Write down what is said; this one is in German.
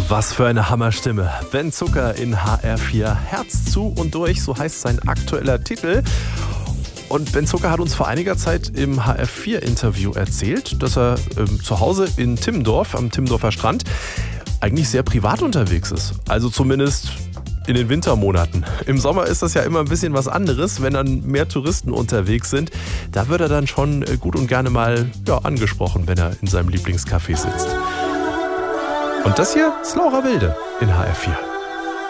Was für eine Hammerstimme. Ben Zucker in HR4. Herz zu und durch, so heißt sein aktueller Titel. Und Ben Zucker hat uns vor einiger Zeit im HR4-Interview erzählt, dass er zu Hause in Timmendorf, am Timmendorfer Strand, eigentlich sehr privat unterwegs ist. Also zumindest in den Wintermonaten. Im Sommer ist das ja immer ein bisschen was anderes, wenn dann mehr Touristen unterwegs sind. Da wird er dann schon gut und gerne mal angesprochen, wenn er in seinem Lieblingscafé sitzt. Und das hier ist Laura Wilde in HR4.